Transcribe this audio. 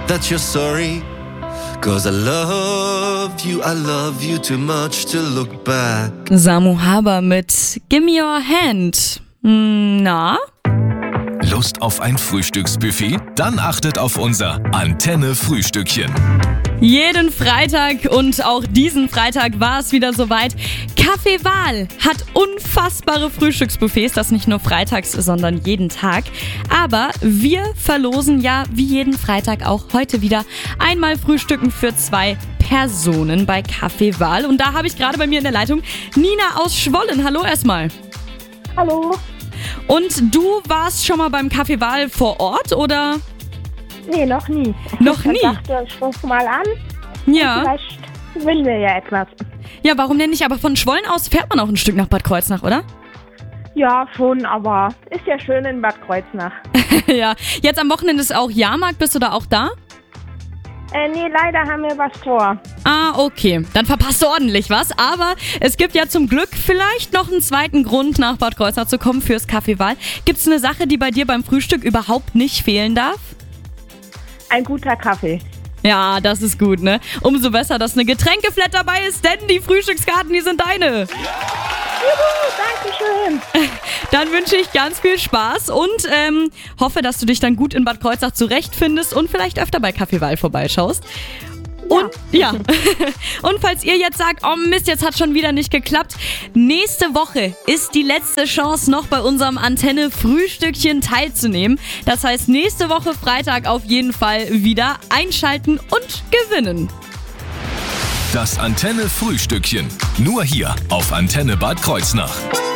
that you're sorry. 'Cause I love you too much to look back. Samu Haber mit Gimme Your Hand. Na? Lust auf ein Frühstücksbuffet? Dann achtet auf unser Antenne-Frühstückchen. Jeden Freitag und auch diesen Freitag war es wieder soweit. Café Wahl hat unfassbare Frühstücksbuffets, das nicht nur freitags, sondern jeden Tag. Aber wir verlosen ja wie jeden Freitag auch heute wieder einmal Frühstücken für 2 Personen bei Café Wahl. Und da habe ich gerade bei mir in der Leitung Nina aus Schwollen. Hallo erstmal. Hallo. Und du warst schon mal beim Café Wahl vor Ort, oder? Nee, noch nie. Noch nie? Ich dachte, ich rufe mal an. Ja. Vielleicht will wir ja etwas. Ja, warum denn nicht? Aber von Schwollen aus fährt man auch ein Stück nach Bad Kreuznach, oder? Ja, schon, aber ist ja schön in Bad Kreuznach. Ja. Jetzt am Wochenende ist auch Jahrmarkt. Bist du da auch da? Nee, leider haben wir was vor. Ah, okay. Dann verpasst du ordentlich was. Aber es gibt ja zum Glück vielleicht noch einen zweiten Grund, nach Bad Kreuznach zu kommen fürs Café Wahl. Gibt es eine Sache, die bei dir beim Frühstück überhaupt nicht fehlen darf? Ein guter Kaffee. Ja, das ist gut, ne? Umso besser, dass eine Getränkeflat dabei ist, denn die Frühstückskarten, die sind deine. Juhu, danke schön. Dann wünsche ich ganz viel Spaß und hoffe, dass du dich dann gut in Bad Kreuznach zurechtfindest und vielleicht öfter bei Café Wahl vorbeischaust. Und ja, und falls ihr jetzt sagt, oh Mist, jetzt hat schon wieder nicht geklappt, nächste Woche ist die letzte Chance, noch bei unserem Antenne-Frühstückchen teilzunehmen. Das heißt, nächste Woche Freitag auf jeden Fall wieder einschalten und gewinnen. Das Antenne-Frühstückchen. Nur hier auf Antenne Bad Kreuznach.